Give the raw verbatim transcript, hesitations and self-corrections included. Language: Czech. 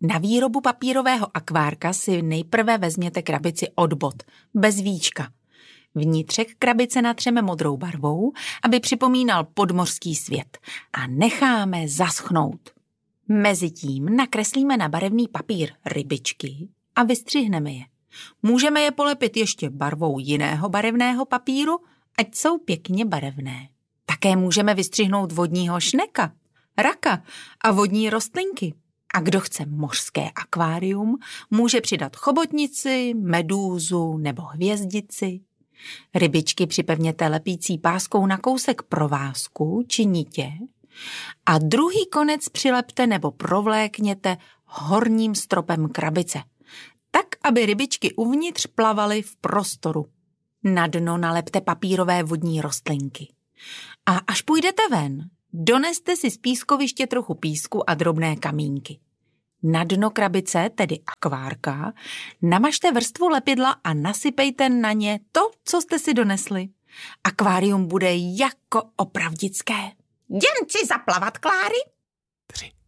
Na výrobu papírového akvárka si nejprve vezměte krabici od bod, bez víčka. Vnitřek krabice natřeme modrou barvou, aby připomínal podmořský svět a necháme zaschnout. Mezitím nakreslíme na barevný papír rybičky a vystřihneme je. Můžeme je polepit ještě barvou jiného barevného papíru, ať jsou pěkně barevné. Také můžeme vystřihnout vodního šneka, raka a vodní rostlinky. A kdo chce mořské akvárium, může přidat chobotnici, medúzu nebo hvězdici. Rybičky připevněte lepící páskou na kousek provázku či nitě a druhý konec přilepte nebo provlékněte horním stropem krabice, tak, aby rybičky uvnitř plavaly v prostoru. Na dno nalepte papírové vodní rostlinky. A až půjdete ven, doneste si z pískoviště trochu písku a drobné kamínky. Na dno krabice, tedy akvárka, namažte vrstvu lepidla a nasypejte na ně to, co jste si donesli. Akvárium bude jako opravdické. Jen chci zaplavat, Kláry? Tři.